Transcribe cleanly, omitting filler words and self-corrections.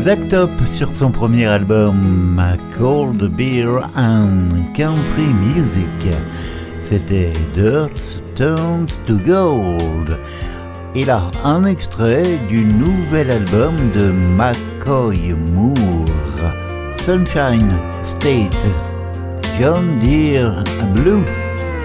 Zach Top sur son premier album Cold Beer and Country Music, c'était Dirt Turns to Gold. Et là, un extrait du nouvel album de McCoy Moore, Sunshine State, John Deere Blue.